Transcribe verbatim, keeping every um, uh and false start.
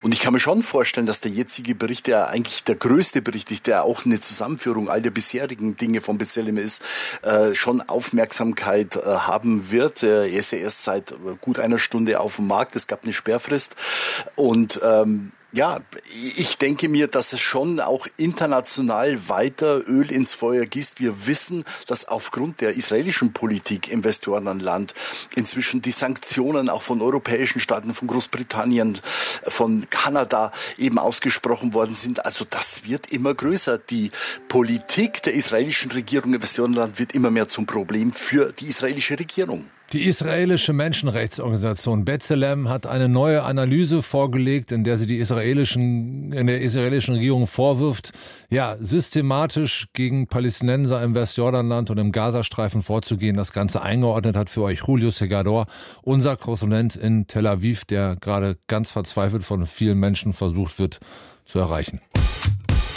Und ich kann mir schon vorstellen, dass der jetzige Bericht, der eigentlich der größte Bericht ist, der auch eine Zusammenführung all der bisherigen Dinge von B'Tselem ist, äh, schon Aufmerksamkeit äh, haben wird. Er ist ja erst seit gut einer Stunde auf dem Markt. Es gab eine Sperrfrist. Und ähm, ja, ich denke mir, dass es schon auch international weiter Öl ins Feuer gießt. Wir wissen, dass aufgrund der israelischen Politik im Westjordanland inzwischen die Sanktionen auch von europäischen Staaten, von Großbritannien, von Kanada eben ausgesprochen worden sind. Also das wird immer größer. Die Politik der israelischen Regierung im Westjordanland wird immer mehr zum Problem für die israelische Regierung. Die israelische Menschenrechtsorganisation B'Tselem hat eine neue Analyse vorgelegt, in der sie die israelischen, in der israelischen Regierung vorwirft, ja, systematisch gegen Palästinenser im Westjordanland und im Gazastreifen vorzugehen. Das Ganze eingeordnet hat für euch Julio Segador, unser Korrespondent in Tel Aviv, der gerade ganz verzweifelt von vielen Menschen versucht wird zu erreichen.